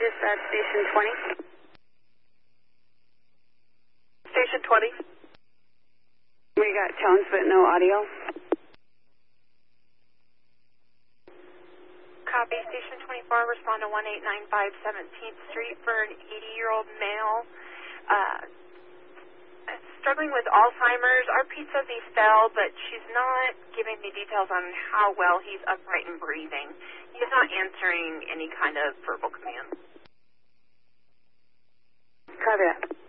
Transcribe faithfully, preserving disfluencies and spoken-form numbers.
Dispatch Station twenty. Station twenty. We got tones but no audio. Copy. Station twenty-four, respond to one eight nine five seventeenth Street for an eighty-year-old male. Uh, struggling with Alzheimer's. Our Pete says he fell, but she's not giving me details on how well he's upright and breathing. He's not answering any kind of verbal commands. Copy that.